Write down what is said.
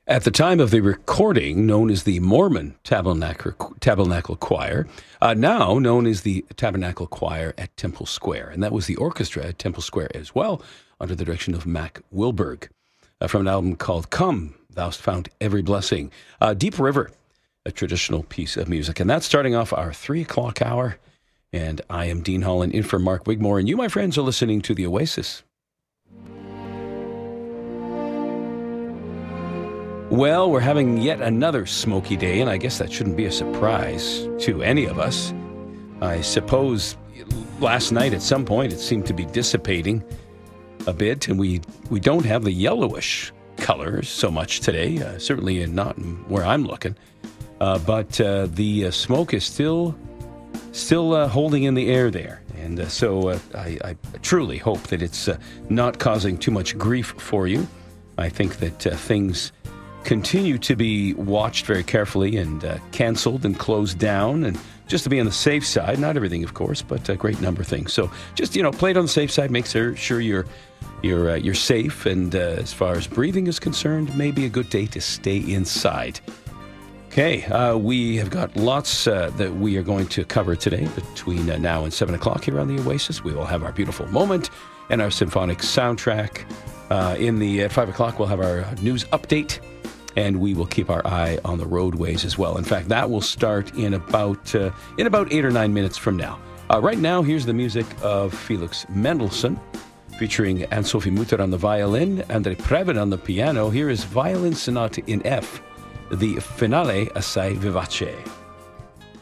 At the time of the recording, known as the Mormon Tabernacle Choir, now known as the Tabernacle Choir at Temple Square. And that was the orchestra at Temple Square as well, under the direction of Mac Wilberg, from an album called Come, Thou Hast Found Every Blessing. Deep River, a traditional piece of music. And that's starting off our 3 o'clock hour. And I am Dean Holland, in for Mark Wigmore. And you, my friends, are listening to The Oasis. Well, we're having yet another smoky day, and I guess that shouldn't be a surprise to any of us. I suppose last night at some point it seemed to be dissipating a bit, and we don't have the yellowish color so much today, certainly not where I'm looking. But the smoke is still holding in the air there. And so I truly hope that it's not causing too much grief for you. I think that things continue to be watched very carefully and canceled and closed down, and just to be on the safe side. Not everything, of course, but a great number of things. So just, play it on the safe side. Make sure you're safe. And as far as breathing is concerned, maybe a good day to stay inside. Okay, we have got lots that we are going to cover today between now and 7 o'clock here on The Oasis. We will have our beautiful moment and our symphonic soundtrack. At 5 o'clock, we'll have our news update. And we will keep our eye on the roadways as well. In fact, that will start in about 8 or 9 minutes from now. Right now, here's the music of Felix Mendelssohn, featuring Anne-Sophie Mutter on the violin, André Previn on the piano. Here is Violin Sonata in F, the Finale Assai Vivace.